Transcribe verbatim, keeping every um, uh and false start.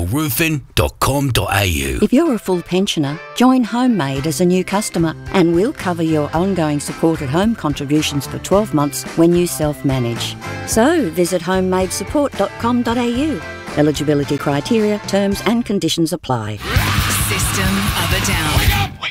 roofing dot com dot a u. If you're a full pensioner, join Homemade as a new customer and we'll cover your ongoing support at home contributions for twelve months when you self-manage. So visit homemade support dot com dot a u. Eligibility criteria, terms and conditions apply. System of a Down.